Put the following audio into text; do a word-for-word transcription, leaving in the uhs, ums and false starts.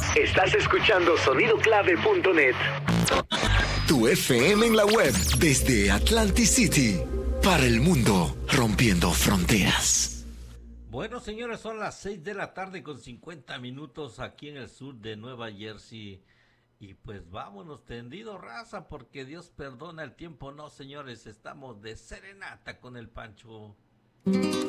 Estás escuchando sonido clave punto net. Tu F M en la web desde Atlantic City para el mundo, rompiendo fronteras. Bueno, señores, son las seis de la tarde con cincuenta minutos aquí en el sur de Nueva Jersey. Y pues vámonos tendido, raza, porque Dios perdona el tiempo. No, señores, estamos de serenata con el Pancho.